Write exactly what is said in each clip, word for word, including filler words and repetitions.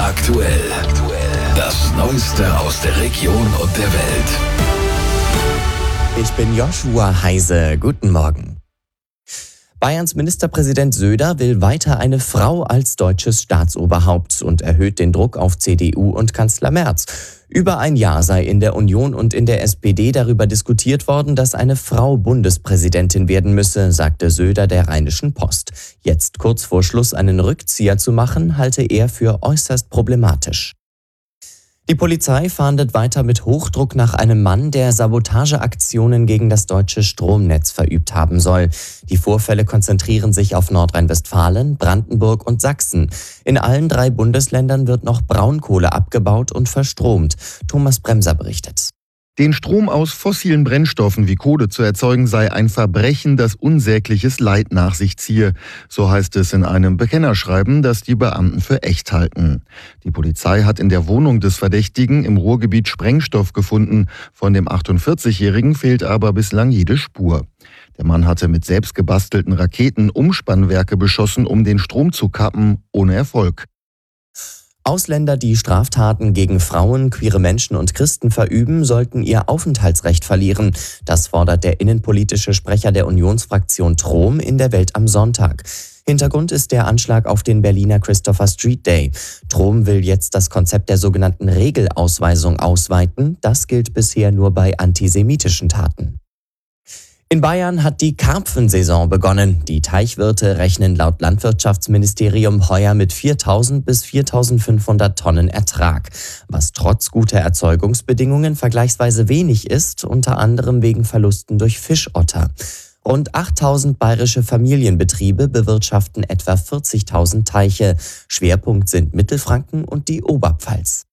aktuell. Das Neueste aus der Region und der Welt. Ich bin Joshua Heise. Guten Morgen. Bayerns Ministerpräsident Söder will weiter eine Frau als deutsches Staatsoberhaupt und erhöht den Druck auf C D U und Kanzler Merz. Über ein Jahr sei in der Union und in der S P D darüber diskutiert worden, dass eine Frau Bundespräsidentin werden müsse, sagte Söder der Rheinischen Post. Jetzt kurz vor Schluss einen Rückzieher zu machen, halte er für äußerst problematisch. Die Polizei fahndet weiter mit Hochdruck nach einem Mann, der Sabotageaktionen gegen das deutsche Stromnetz verübt haben soll. Die Vorfälle konzentrieren sich auf Nordrhein-Westfalen, Brandenburg und Sachsen. In allen drei Bundesländern wird noch Braunkohle abgebaut und verstromt. Thomas Bremser berichtet. Den Strom aus fossilen Brennstoffen wie Kohle zu erzeugen, sei ein Verbrechen, das unsägliches Leid nach sich ziehe. So heißt es in einem Bekennerschreiben, das die Beamten für echt halten. Die Polizei hat in der Wohnung des Verdächtigen im Ruhrgebiet Sprengstoff gefunden. Von dem achtundvierzigjährigen fehlt aber bislang jede Spur. Der Mann hatte mit selbst gebastelten Raketen Umspannwerke beschossen, um den Strom zu kappen, ohne Erfolg. Ausländer, die Straftaten gegen Frauen, queere Menschen und Christen verüben, sollten ihr Aufenthaltsrecht verlieren. Das fordert der innenpolitische Sprecher der Unionsfraktion Trom in der Welt am Sonntag. Hintergrund ist der Anschlag auf den Berliner Christopher Street Day. Trom will jetzt das Konzept der sogenannten Regelausweisung ausweiten. Das gilt bisher nur bei antisemitischen Taten. In Bayern hat die Karpfensaison begonnen. Die Teichwirte rechnen laut Landwirtschaftsministerium heuer mit viertausend bis viertausendfünfhundert Tonnen Ertrag, was trotz guter Erzeugungsbedingungen vergleichsweise wenig ist, unter anderem wegen Verlusten durch Fischotter. Rund achttausend bayerische Familienbetriebe bewirtschaften etwa vierzigtausend Teiche. Schwerpunkt sind Mittelfranken und die Oberpfalz.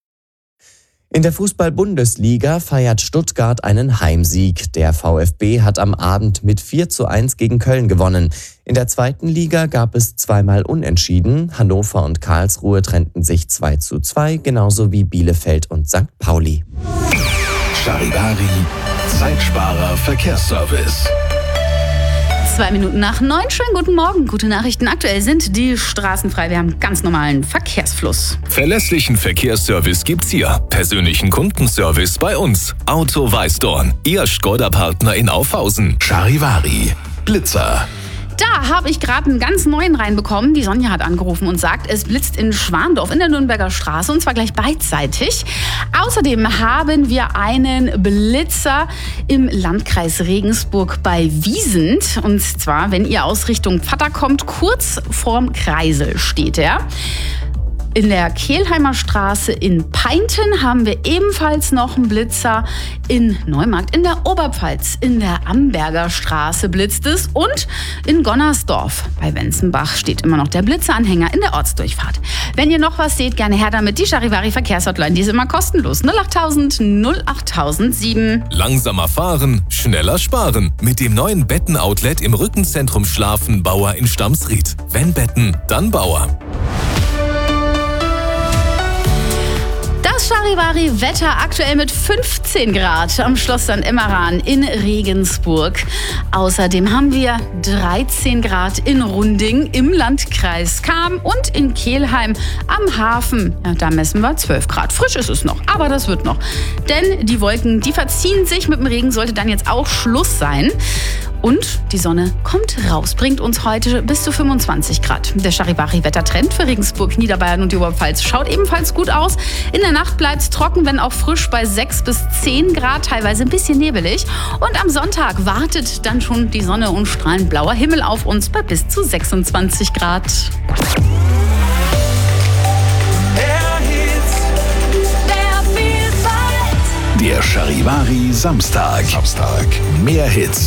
In der Fußball-Bundesliga feiert Stuttgart einen Heimsieg. Der VfB hat am Abend mit vier zu eins gegen Köln gewonnen. In der zweiten Liga gab es zweimal Unentschieden. Hannover und Karlsruhe trennten sich zwei zu zwei, genauso wie Bielefeld und Sankt Pauli. Charivari, Zeitsparer Verkehrsservice. Zwei Minuten nach neun. Schönen guten Morgen. Gute Nachrichten. Aktuell sind die Straßen frei. Wir haben ganz normalen Verkehrsfluss. Verlässlichen Verkehrsservice gibt's hier. Persönlichen Kundenservice bei uns. Auto Weißdorn. Ihr Skoda-Partner in Aufhausen. Charivari, Blitzer. Da habe ich gerade einen ganz neuen reinbekommen. Die Sonja hat angerufen und sagt, es blitzt in Schwandorf in der Nürnberger Straße und zwar gleich beidseitig. Außerdem haben wir einen Blitzer im Landkreis Regensburg bei Wiesent. Und zwar, wenn ihr aus Richtung Pfatter kommt, kurz vorm Kreisel steht er. In der Kehlheimer Straße in Peinten haben wir ebenfalls noch einen Blitzer. In Neumarkt in der Oberpfalz, in der Amberger Straße blitzt es. Und in Gonnersdorf bei Wenzenbach steht immer noch der Blitzeranhänger in der Ortsdurchfahrt. Wenn ihr noch was seht, gerne her damit. Die Charivari Verkehrshotline, die ist immer kostenlos. null achttausend null achttausendsieben. Langsamer fahren, schneller sparen. Mit dem neuen Betten-Outlet im Rückenzentrum Schlafen Bauer in Stamsried. Wenn Betten, dann Bauer. Charivari-Wetter aktuell mit fünfzehn Grad am Schloss Sankt Emmeran in Regensburg. Außerdem haben wir dreizehn Grad in Runding im Landkreis Cham und in Kelheim am Hafen. Ja, da messen wir zwölf Grad. Frisch ist es noch, aber das wird noch. Denn die Wolken, die verziehen sich. Mit dem Regen sollte dann jetzt auch Schluss sein. Und die Sonne kommt raus, bringt uns heute bis zu fünfundzwanzig Grad. Der Charivari-Wettertrend für Regensburg, Niederbayern und die Oberpfalz schaut ebenfalls gut aus. In der Nacht bleibt es trocken, wenn auch frisch bei sechs bis zehn Grad, teilweise ein bisschen nebelig. Und am Sonntag wartet dann schon die Sonne und strahlend blauer Himmel auf uns bei bis zu sechsundzwanzig Grad. Der Charivari Samstag. Samstag. Mehr Hits